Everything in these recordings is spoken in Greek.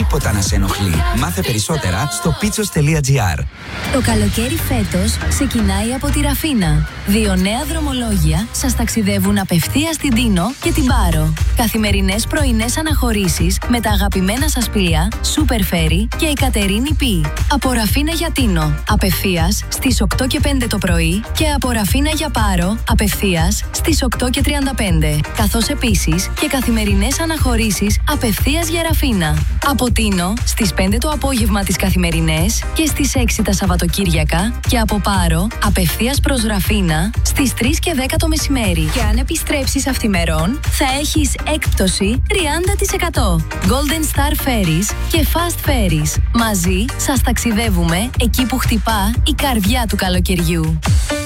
τίποτα να σε ενοχλεί. Μάθε περισσότερα στο pizzos.gr. Το καλοκαίρι φέτος ξεκινάει από τη Ραφίνα. 2 νέα δρομολόγια σας ταξιδεύουν απευθείας στην Τίνο και την Πάρο. Καθημερινές πρωινές αναχωρήσεις με τα αγαπημένα σας πλοία Super Ferry και η Κατερίνη Πι. Από Ραφίνα για Τίνο, απευθείας στις 8 και 5 το πρωί και από Ραφίνα για Πάρο, απευθείας στις 8 και 35. Καθώς επίσης και καθημερινές αναχωρήσεις απευθείας για Ραφίνα. Από Τίνο στις 5 το απόγευμα τις καθημερινές και στις 6 τα Σαββατοκύριακα και από Πάρο απευθείας προς Ραφίνα στις 3 και 10 το μεσημέρι. Και αν επιστρέψεις αυθημερών θα έχεις έκπτωση 30%. Golden Star Ferries και Fast Ferries. Μαζί σας ταξιδεύουμε εκεί που χτυπά η καρδιά του καλοκαιριού.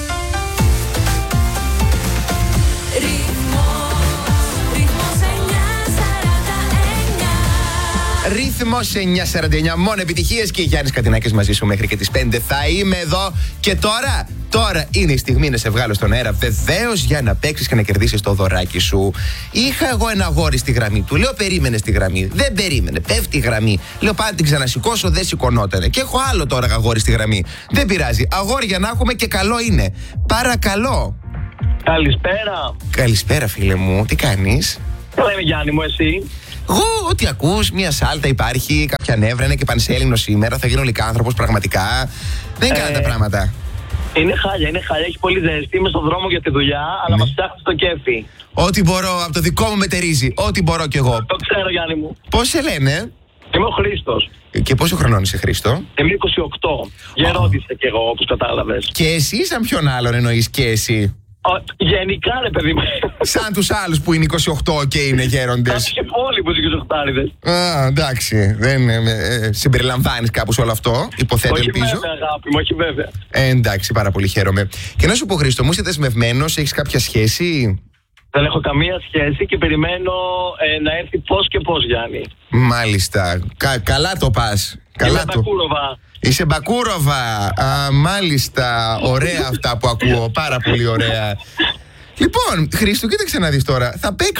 Ρύθμος 949, μόνο επιτυχίες και Γιάννης Κατινάκης μαζί σου μέχρι και τις 5 θα είμαι εδώ. Και τώρα είναι η στιγμή να σε βγάλω στον αέρα, βεβαίως, για να παίξεις και να κερδίσεις το δωράκι σου. Είχα εγώ ένα αγόρι στη γραμμή του, λέω περίμενε στη γραμμή, δεν περίμενε, πέφτει η γραμμή. Λέω πάντα την ξανασηκώσω, δεν σηκωνότανε. Και έχω άλλο τώρα αγόρι στη γραμμή. Δεν πειράζει, αγόρια να έχουμε και καλό είναι. Παρακαλώ. Καλησπέρα. Καλησπέρα φίλε μου, τι κάνεις? Καλά είμαι Γιάννη μου, εσύ? Εγώ, ό,τι ακούς, μια σάλτα υπάρχει, κάποια νεύρα, είναι και πανσέλινο σήμερα, θα γίνω λυκάνθρωπος πραγματικά. Δεν κάνω τα πράγματα. Είναι χάλια, έχει πολύ ζέστη, είμαι στον δρόμο για τη δουλειά, αλλά μας φτιάχνει το κέφι. Ό,τι μπορώ, από το δικό μου μετερίζει, ό,τι μπορώ κι εγώ. Το ξέρω Γιάννη μου. Πώς σε λένε? Είμαι ο Χρήστος. Και πόσο χρονών είσαι Χρήστο? Είμαι 28, γερόντισα κι εγώ όπως κατάλαβες. Και εσύ σαν ποιον άλλον εννοείς και εσύ? Γενικά ρε παιδί μου. Σαν τους άλλους που είναι 28 και είναι γέροντες. Κάποιοι και όλοι που είναι 28άριδες. Α, εντάξει, δεν συμπεριλαμβάνεις κάπου σε όλο αυτό, υποθέτω, όχι ελπίζω. Βέβαια αγάπη μου, όχι βέβαια. Εντάξει, πάρα πολύ χαίρομαι. Και να σου πω Χρήστο, μου είσαι δεσμευμένος, έχεις κάποια σχέση? Δεν έχω καμία σχέση και περιμένω να έρθει πώς και πώς Γιάννη. Μάλιστα, καλά το πας. Είμαι Μπακούροβα. Είσαι Μπακούροβα. Α, μάλιστα. Ωραία αυτά που ακούω. Πάρα πολύ ωραία. Λοιπόν, Χρήστο, κοίταξε να δεις τώρα.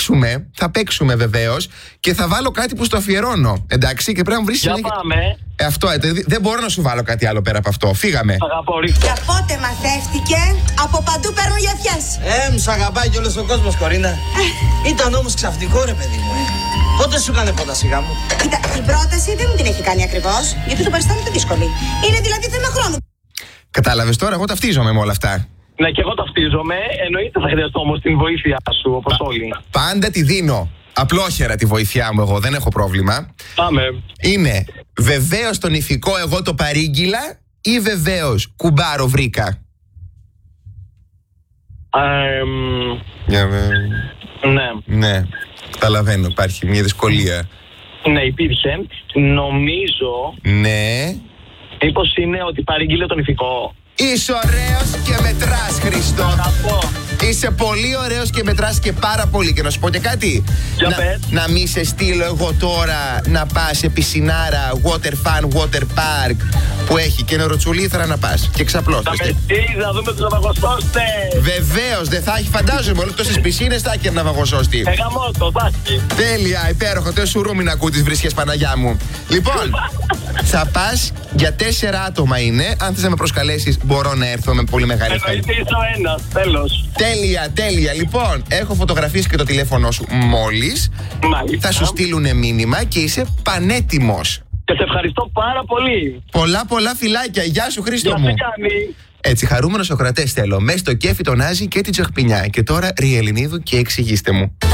Θα παίξουμε βεβαίως και θα βάλω κάτι που στο αφιερώνω. Εντάξει, και πρέπει να βρεις. Για πάμε. Αυτό, δεν μπορώ να σου βάλω κάτι άλλο πέρα από αυτό. Φύγαμε. Αγαπώ, Για πότε μαθεύτηκε, από παντού παίρνουν γιαφιές. Μ' αγαπάει κι όλος ο κόσμος, Κορίνα. Ήταν όμως ξαφνικό, ρε παιδί μου. Πότε σου έκανε πρόταση γάμου? Κοίτα, η πρόταση δεν μου την έχει κάνει ακριβώς, γιατί το παριστάνεται δύσκολη. Είναι δηλαδή θέμα χρόνου. Κατάλαβες τώρα, εγώ ταυτίζομαι με όλα αυτά. Ναι, και εγώ ταυτίζομαι. Εννοείται θα χρειαστώ όμως την βοήθειά σου, όπως όλοι. Πάντα τη δίνω. Απλόχερα τη βοήθειά μου εγώ, δεν έχω πρόβλημα. Πάμε. Είναι βεβαίως τον ηθικό εγώ το παρήγγειλα ή βεβαίως κουμπάρο βρήκα? Ναι, καταλαβαίνω, υπάρχει μια δυσκολία. Ναι, υπήρχε. Νομίζω. Ναι. Μήπως είναι ότι παρήγγειλε τον ηθικό? Είσαι ωραίος και μετράς, Χριστό. Είσαι πολύ ωραίος και μετράς και πάρα πολύ. Και να σου πω και κάτι. Να μη σε στείλω εγώ τώρα να πας σε πισινάρα, water fun, water park που έχει και νεροτσουλήθρα να πας και ξαπλώστε. Θα με στείλεις να δούμε τους ναυαγοσώστες. Βεβαίως, δεν θα έχει, φαντάζομαι, όλες τόσες πισίνες θα έχει και ναυαγοσώστη. Γαμώτο, βάσκει. Τέλεια, υπέροχο, τε σουρούμι να ακούω τις βρίσκες, Παναγιά μου. Λοιπόν, θα πας για 4 άτομα είναι. Αν θες να με προσκαλέσεις, μπορώ να έρθω με πολύ μεγάλη ευχαρίστηση. Εννοείται ένα, τέλος. Τέλεια. Λοιπόν, έχω φωτογραφίες και το τηλέφωνο σου μόλις. Μάλιστα. Θα σου στείλουν μήνυμα και είσαι πανέτοιμος. Και σε ευχαριστώ πάρα πολύ. Πολλά φιλάκια. Γεια σου, Χρήστο μου. Γιάννη. Έτσι, χαρούμενος Σοκρατές θέλω. Μες στο κέφι τον Άζη και την Τσαχπινιά. Και τώρα Ριελινίδου και εξηγήστε μου.